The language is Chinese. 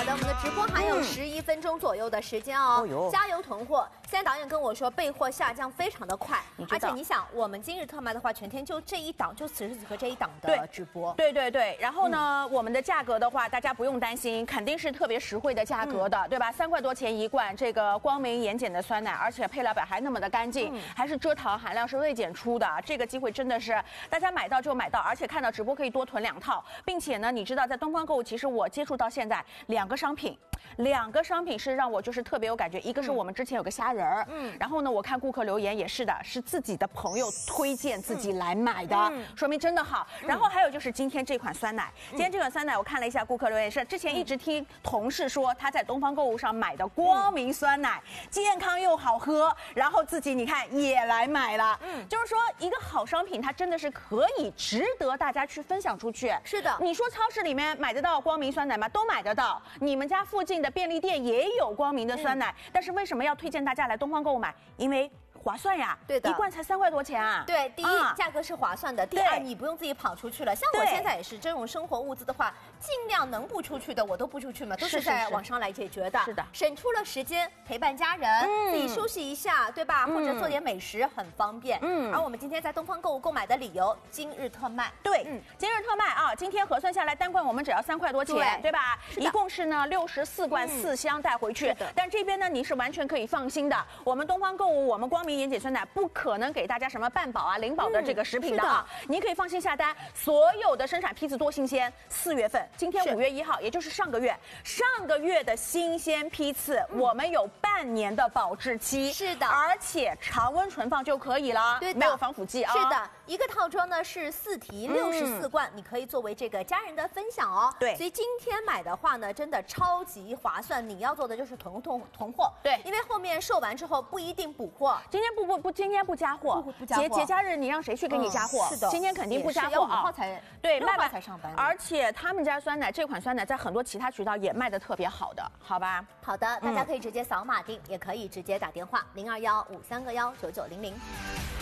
的，我们的直播还有11分钟左右的时间哦，加油囤货！现在导演跟我说备货下降非常的快，而且你想，我们今日特卖的话，全天就这一档，就此时此刻这一档的直播。 对。然后呢，我们的价格的话，大家不用担心，肯定是特别实惠的价格的，对吧？3块多钱一罐这个光明盐碱的酸奶，而且配料表还那么的干净，还是蔗糖含量是未检出的，这个机会真的是大家买到就买到，而且看到直播可以多囤2套，并且呢，你知道在东方购物，其实我接触到现在2个商品是让我就是特别有感觉，一个是我们之前有个虾仁儿，然后呢，我看顾客留言也是的，是自己的朋友推荐自己来买的，说明真的好。然后还有就是今天这款酸奶，今天这款酸奶我看了一下顾客留言是之前一直听同事说他在东方购物上买的光明酸奶，健康又好喝，然后自己你看也来买了，就是说一个好商品它真的是可以值得大家去分享出去。 是的， 你说超市里面买得到光明酸奶吗？都买得到，你们家附近的便利店也有光明的酸奶，但是为什么要推荐大家来东方购物买？因为划算呀， 对的， 一罐才3块多钱啊。 对，第一，价格是划算的；第二，你不用自己跑出去了。像我现在也是这种生活物资的话，尽量能不出去的我都不出去嘛，都是在网上来解决的。 是的， 省出了时间陪伴家人，自己休息一下，对吧？或者做点美食，很方便。而我们今天在东方购物购买的理由，今日特卖。 对，今日特卖啊！今天核算下来，单罐我们只要3块多钱，对吧？一共是呢64罐4箱带回去。但这边呢，你是完全可以放心的。我们东方购物，我们光明盐碱酸奶不可能给大家什么半保啊、零保的这个食品的啊，你可以放心下单。所有的生产批次多新鲜，4月份，今天5月1号，也就是上个月的新鲜批次，我们有半年的保质期， 是的， 而且常温存放就可以了， 对的， 没有防腐剂啊。 是的，一个套装呢是4提64罐，你可以作为这个家人的分享哦。 对， 所以今天买的话呢，真的超级划算。你要做的就是囤货， 对， 因为后面售完之后不一定补货。 今天今天不加货，节假日你让谁去给你加货？ 是的， 今天肯定不加货啊。 5号才对 ，6号才上班。 而且他们家酸奶这款酸奶在很多其他渠道也卖的特别好的，好吧？ 好的，大家可以直接扫码订，也可以直接打电话0215319900。